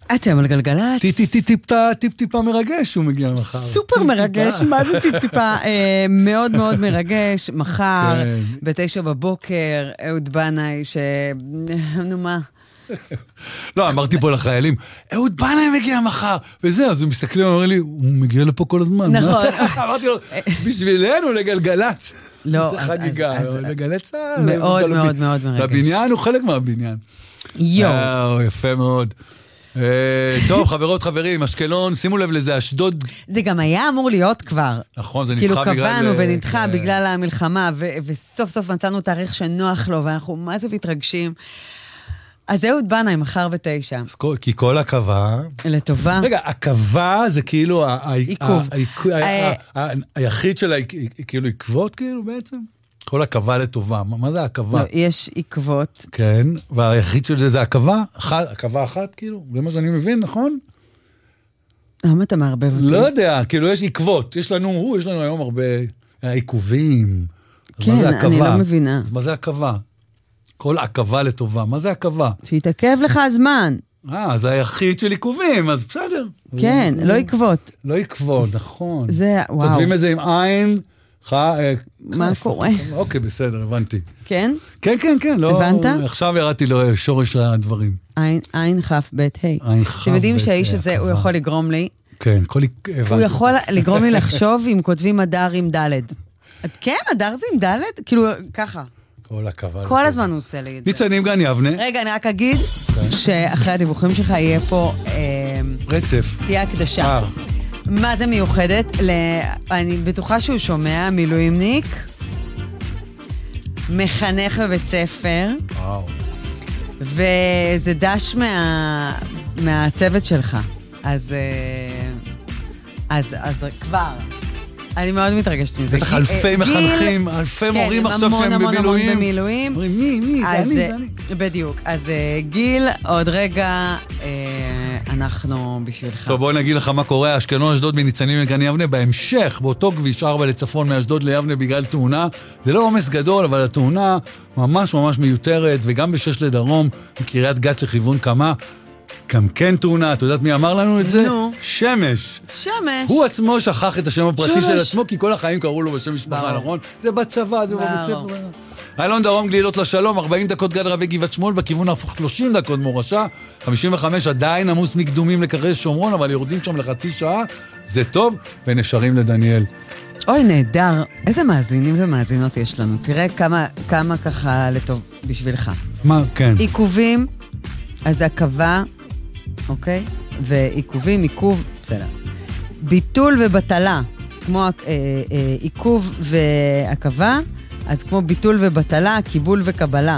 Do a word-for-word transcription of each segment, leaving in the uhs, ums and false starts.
אתם על גלגלצ. טיפ-טיפה מרגש הוא מגיע מחר. סופר מרגש, מה זה טיפ-טיפה? מאוד מאוד מרגש, מחר, בתשע בבוקר, אהוד בנאי, ש... נו מה? לא, אמרתי פה לחיילים, אהוד בנאי מגיע מחר, וזה, אז הם מסתכלים, אמרו לי, הוא מגיע לפה כל הזמן. נכון. אמרתי לו, בשבילנו לגלגלצ. לא, זה חגיגה, לגלגלצ. מאוד מאוד מאוד מרגש. והבניין הוא חלק מהבניין. יו. יפה מאוד. טוב, חברות, חברים, אשקלון, שימו לב לזה, אשדוד. זה גם היה אמור להיות כבר. נכון, זה נדחה בגלל... כאילו קבענו ונדחה בגלל המלחמה, וסוף סוף מצאנו תאריך שנוח לו, ואנחנו מה זה מתרגשים. אז אהוד בנאי, מחר בתשע. כי כל הקווה... לטובה. רגע, הקווה זה כאילו... עיכוב. היחיד שלה, כאילו עקבות כאילו בעצם? כל הקווה לטובה. מה זה הקווה? יש עקבות. כן, והיחיד של זה הקווה, הקווה אחת כאילו, זה מה שאני מבין, נכון? למה אתה מערבב אותי? לא יודע, כאילו יש עקבות, יש לנו, יש לנו היום הרבה עיכובים. כן, אני לא מבינה. אז מה זה הקווה? כל עקווה לטובה, מה זה הקווה? שיתעכב לך הזמן. אה, זה היחיד של עיכובים, אז בסדר. כן, לא עקבות. לא עקבות, נכון. זה, וואו. כותבים את זה עם עין... מה קורה? אוקיי, בסדר, הבנתי. כן? כן, כן, כן. הבנת? עכשיו ירדתי לו שורש הדברים. עין חף בית ה'. עין חף בית ה'. אתם יודעים שהאיש הזה, הוא יכול לגרום לי... כן, כל... הוא יכול לגרום לי לחשוב אם כותבים אדר עם ד'. כן, אדר זה עם ד'? כאילו, ככה. כל הקווה. כל הזמן הוא עושה לי את זה. ניצנים גן יבנה. רגע, אני רק אגיד שאחרי הדיווחים שלך יהיה פה... רצף. תהיה הקדשה. מה זה מיוחדת? אני בטוחה שהוא שומע מילואימניק, מחנך בבית ספר, וואו. וזה דש מה, מהצוות שלך. אז, אז, אז כבר. אני מאוד מתרגשת מזה. בטח אלפי מחנכים, אלפי מורים עכשיו שהם במילואים. המון במילואים. מי, מי, זה אני, זה אני. בדיוק. אז גיל, עוד רגע, אנחנו בשבילך. טוב, בואי נגיד לך מה קורה. אשקלון, אשדוד מניצנים לגן יבנה. בהמשך, באותו כביש ארבע לצפון מאשדוד ליבנה בגלל תאונה. זה לא עומס גדול, אבל התאונה ממש ממש מיותרת, וגם בשש לדרום, מקריית גת לכיוון כמה. גם כן תאונה, את יודעת מי אמר לנו את זה? נו. שמש. שמש. הוא עצמו שכח את השם הפרטי של עצמו, כי כל החיים קראו לו בשם משפחה, נכון? זה בצבא, זה בבית ספר. איילון דרום גלילות לשלום, ארבעים דקות גד רבי גבעת שמואל, בכיוון הפוך שלושים דקות מורשה, חמישים וחמש עדיין עמוס מקדומים לקרש שומרון, אבל יורדים שם לחצי שעה, זה טוב, ונשארים לדניאל. אוי, נהדר. איזה מאזינים ומאזינות יש לנו. תראה כמה, כמה ככה לטוב בשבילך. מה? כן. עיכובים, אז הקווה, אוקיי? ועיכובים, עיכוב, בסדר. ביטול ובטלה, כמו אה, אה, עיכוב והקווה, אז כמו ביטול ובטלה, קיבול וקבלה.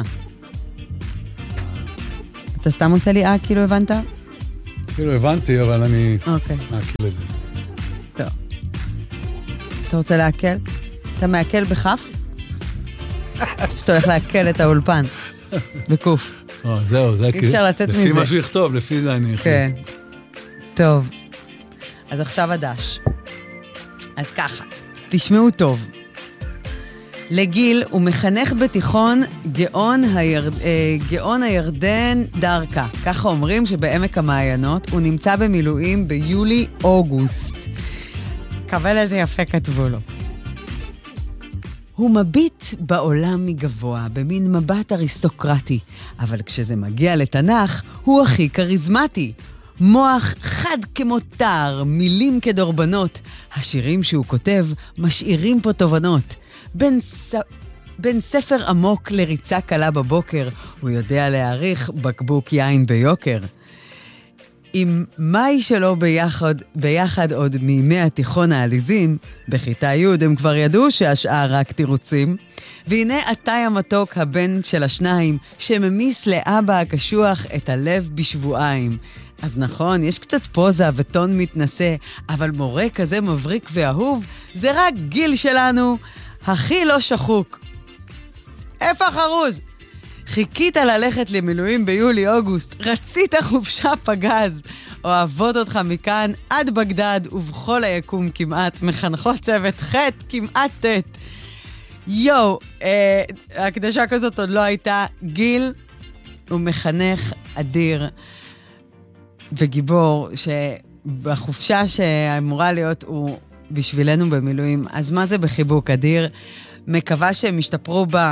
אתה סתם עושה לי אה, כאילו הבנת? כאילו הבנתי, אבל אני... אוקיי. מעכל את זה. טוב. אתה רוצה להקל? אתה מעכל בכף? שאתה הולך להקל את האולפן. בקוף. או, זהו, זה אי אפשר לצאת מזה. לפי מה שיכתוב, לפי זה אני אחליט. כן. טוב. אז עכשיו הדש. אז ככה, תשמעו טוב. לגיל הוא מחנך בתיכון גאון, הירד... גאון הירדן דרכה. ככה אומרים שבעמק המעיינות הוא נמצא במילואים ביולי-אוגוסט. קבל איזה יפה כתבו לו. הוא מביט בעולם מגבוה, במין מבט אריסטוקרטי, אבל כשזה מגיע לתנ"ך, הוא הכי קריזמטי. מוח חד כמו תר, מילים כדורבנות. השירים שהוא כותב משאירים פה תובנות. בין, ס... בין ספר עמוק לריצה קלה בבוקר, הוא יודע להעריך בקבוק יין ביוקר. עם מאי שלו ביחד, ביחד עוד מימי התיכון העליזים, בכיתה י' הם כבר ידעו שהשאר רק תירוצים. והנה עתי המתוק, הבן של השניים, שממיס לאבא הקשוח את הלב בשבועיים. אז נכון, יש קצת פוזה וטון מתנשא, אבל מורה כזה מבריק ואהוב, זה רק גיל שלנו, הכי לא שחוק. איפה החרוז? חיכית ללכת למילואים ביולי-אוגוסט, רצית חופשה פגז, אוהבות אותך מכאן עד בגדד ובכל היקום כמעט, מחנכות צוות חטא כמעט תת. יו, אה, הקדשה כזאת עוד לא הייתה. גיל הוא מחנך אדיר. וגיבור, שבחופשה שאמורה להיות הוא בשבילנו במילואים, אז מה זה בחיבוק אדיר? מקווה שהם ישתפרו ב...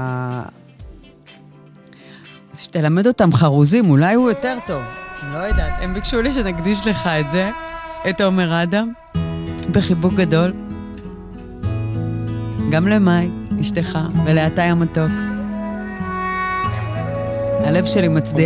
שתלמד אותם חרוזים, אולי הוא יותר טוב. לא יודעת, הם ביקשו לי שנקדיש לך את זה, את עומר אדם, בחיבוק גדול. גם למאי, אשתך, ולעתאי המתוק. הלב שלי מצדיע